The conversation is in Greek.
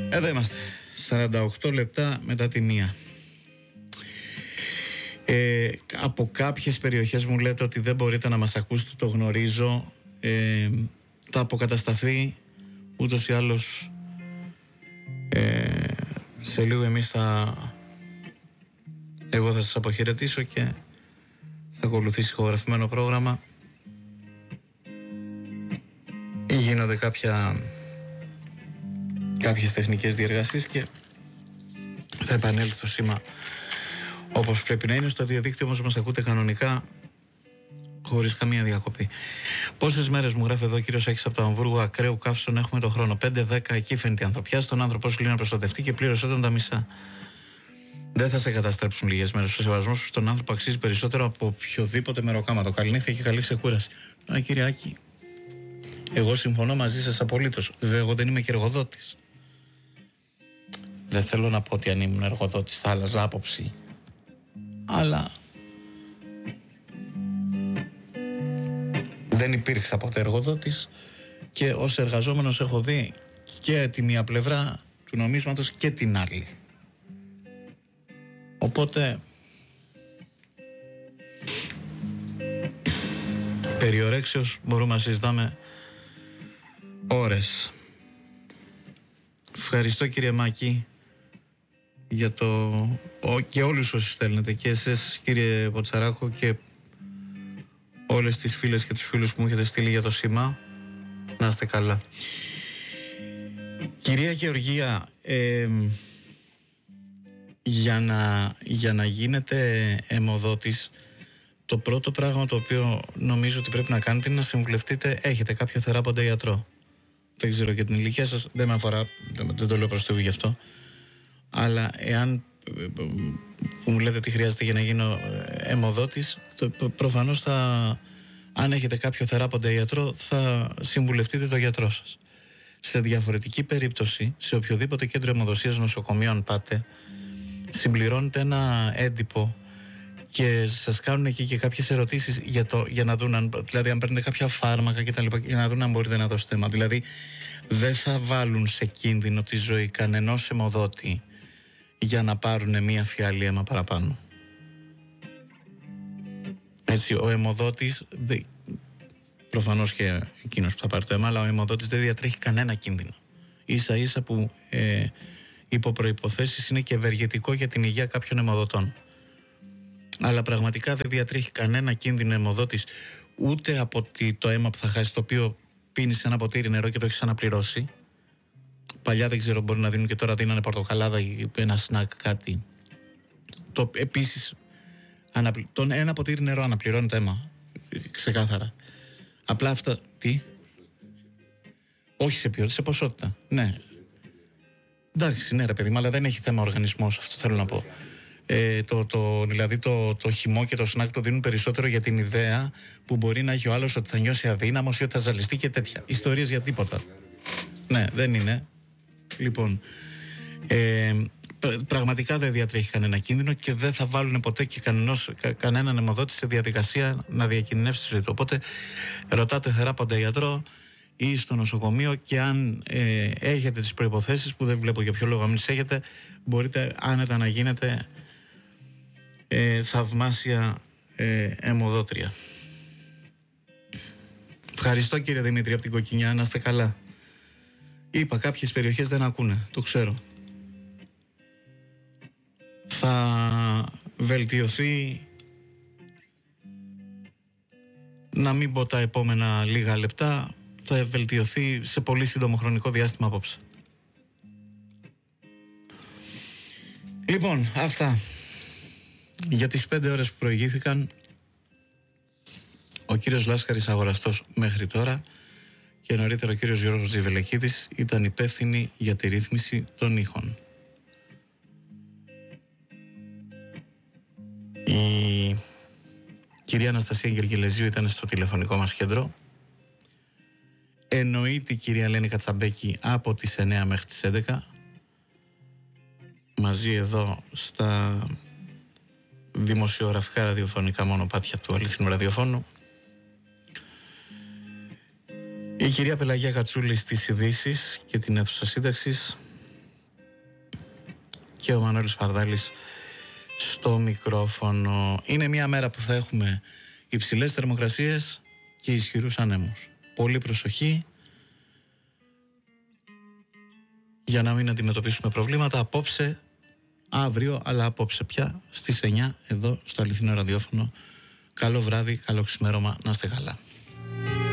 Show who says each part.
Speaker 1: Εδώ είμαστε, 48 λεπτά μετά τη 1. Από κάποιες περιοχές μου λέτε ότι δεν μπορείτε να μας ακούσετε, το γνωρίζω. Θα αποκατασταθεί ούτως ή άλλως. Σε λίγο εγώ θα σας αποχαιρετήσω και θα ακολουθήσει ηχογραφημένο πρόγραμμα. Γίνονται κάποιες τεχνικές διεργασίες και θα επανέλθει το σήμα όπως πρέπει να είναι. Στο διαδίκτυο όμως μας ακούτε κανονικά, χωρίς καμία διακοπή. Πόσες μέρες μου γράφει εδώ ο κύριος Άκης από το Αμβούργο, ακραίου καύσων έχουμε το χρόνο? 5-10, εκεί φαίνεται η ανθρωπιά. Στον άνθρωπο σου λέει να προστατευτεί και πλήρωσε όταν τα μισά. Δεν θα σε καταστρέψουν λίγες μέρες. Ο σεβασμός σου στον άνθρωπο αξίζει περισσότερο από οποιοδήποτε μεροκάματο. Καληνύχτα και καλή ξεκούραση. Κύριε Άκη, εγώ συμφωνώ μαζί σας απολύτως. Βέβαια, εγώ δεν είμαι και εργοδότης. Δεν θέλω να πω ότι αν ήμουν εργοδότης θα άλλαζα άποψη. Αλλά δεν υπήρξα ποτέ εργοδότης και ως εργαζόμενος έχω δει και τη μία πλευρά του νομίσματος και την άλλη. Οπότε περιορέξεως μπορούμε να συζητάμε ώρες. Ευχαριστώ κύριε Μάκη για και όλους όσοι στέλνετε, και εσείς κύριε Ποτσαράκο και όλες τις φίλες και τους φίλους που μου έχετε στείλει για το σήμα. Να είστε καλά. Κυρία Γεωργία, για να γίνετε αιμοδότης, το πρώτο πράγμα το οποίο νομίζω ότι πρέπει να κάνετε είναι να συμβουλευτείτε. Έχετε κάποιο θεράποντα γιατρό? Δεν ξέρω για την ηλικία σας, δεν με αφορά, δεν το λέω προς το γι' αυτό. Αλλά εάν που μου λέτε τι χρειάζεται για να γίνω αιμοδότης, προφανώς αν έχετε κάποιο θεράποντα γιατρό, θα συμβουλευτείτε το γιατρό σας. Σε διαφορετική περίπτωση, σε οποιοδήποτε κέντρο αιμοδοσίας, νοσοκομείων πάτε, συμπληρώνετε ένα έντυπο και σας κάνουν εκεί και κάποιες ερωτήσεις για να δουν δηλαδή αν παίρνετε κάποια φάρμακα και τα λοιπά, για να δουν αν μπορείτε να δώσετε αίμα. Δηλαδή δεν θα βάλουν σε κίνδυνο τη ζωή κανενός αιμοδότη για να πάρουν μία φιάλη αίμα παραπάνω. Έτσι, ο αιμοδότης, προφανώς και εκείνος που θα πάρει το αίμα, αλλά ο αιμοδότης δεν διατρέχει κανένα κίνδυνο. Ίσα ίσα που υπό προϋποθέσεις είναι και ευεργετικό για την υγεία κάποιων αιμοδοτών. Αλλά πραγματικά δεν διατρέχει κανένα κίνδυνο αιμοδότης, ούτε από το αίμα που θα χάσει, το οποίο πίνεις ένα ποτήρι νερό και το έχεις αναπληρώσει. Παλιά δεν ξέρω, μπορεί να δίνουν και τώρα δίνανε πορτοκαλάδα ή ένα σνακ, κάτι. Επίσης, ένα ποτήρι νερό αναπληρώνει το αίμα. Ξεκάθαρα. Απλά αυτά. Τι? Όχι σε ποιότητα, σε ποσότητα. Ναι. Εντάξει, ναι, ρε παιδί μου, αλλά δεν έχει θέμα ο οργανισμός, αυτό θέλω να πω. Δηλαδή το χυμό και το σνακ το δίνουν περισσότερο για την ιδέα που μπορεί να έχει ο άλλος ότι θα νιώσει αδύναμος ή ότι θα ζαλιστεί και τέτοια. Ιστορίες για τίποτα. Ναι, δεν είναι. Λοιπόν, πραγματικά δεν διατρέχει κανένα κίνδυνο και δεν θα βάλουν ποτέ και κανέναν αιμοδότη σε διαδικασία να διακινδυνεύσει τη ζωή του. Οπότε ρωτάτε θεράποντα γιατρό ή στο νοσοκομείο, και αν έχετε τις προϋποθέσεις, που δεν βλέπω για ποιο λόγο να μην τις έχετε, μπορείτε άνετα να γίνετε θαυμάσια αιμοδότρια. Ευχαριστώ κύριε Δημήτρη από την Κοκκινιά, να είστε καλά. Είπα, κάποιες περιοχές δεν ακούνε, το ξέρω. Θα βελτιωθεί, να μην πω τα επόμενα λίγα λεπτά, θα βελτιωθεί σε πολύ σύντομο χρονικό διάστημα απόψε. Λοιπόν, αυτά για τις 5 ώρες που προηγήθηκαν. Ο κύριος Λάσκαρης αγοραστός μέχρι τώρα, και νωρίτερα ο κύριος Γιώργος Τζιβελεκίδης ήταν υπεύθυνοι για τη ρύθμιση των ήχων. Η κυρία Αναστασία Γεργελεζίου ήταν στο τηλεφωνικό μας κέντρο. Εννοείται η κυρία Ελένη Κατσαμπέκη από τις 9 μέχρι τις 11. Μαζί εδώ στα δημοσιογραφικά ραδιοφωνικά μονοπάτια του αληθινού ραδιοφώνου. Η κυρία Πελαγία Κατσούλη στις ειδήσεις και την αίθουσα σύνταξης. και ο Μανώλης Παρδάλης στο μικρόφωνο. Είναι μια μέρα που θα έχουμε υψηλές θερμοκρασίες και ισχυρούς ανέμους. Πολύ προσοχή για να μην αντιμετωπίσουμε προβλήματα απόψε, αύριο, αλλά απόψε πια στις 9 εδώ στο Αληθινό Ραδιόφωνο. Καλό βράδυ, καλό ξημέρωμα, να είστε καλά.